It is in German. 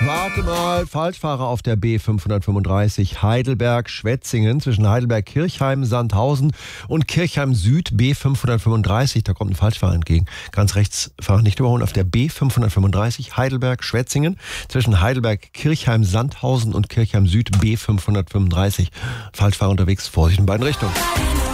Warte mal, Falschfahrer auf der B535 Heidelberg-Schwetzingen zwischen Heidelberg-Kirchheim, Sandhausen und Kirchheim Süd B535. Da kommt ein Falschfahrer entgegen. Ganz rechts fahren, nicht überholen, auf der B535 Heidelberg-Schwetzingen zwischen Heidelberg-Kirchheim, Sandhausen und Kirchheim Süd B535. Falschfahrer unterwegs, Vorsicht in beiden Richtungen.